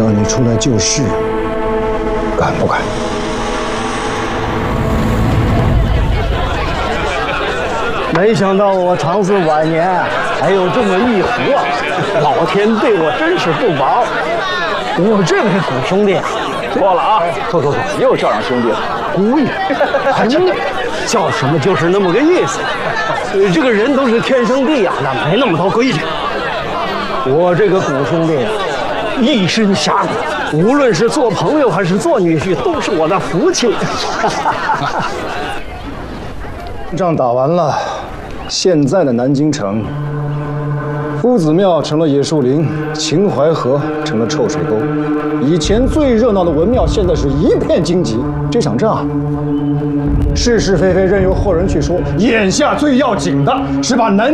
要你出来救市，敢不敢？ 没想到我长子晚年还有这么一福啊！老天对我真是不薄。我这位古兄弟，错了啊！错，又叫上兄弟了。古语，叫什么就是那么个意思。这个人都是天生地养的，没那么多规矩。我这个古兄弟啊，一身侠骨，无论是做朋友还是做女婿，都是我的福气。 仗打完了，现在的南京城，夫子庙成了野树林，秦淮河成了臭水沟。以前最热闹的文庙，现在是一片荆棘。这场仗，是是非非任由后人去说。眼下最要紧的是把南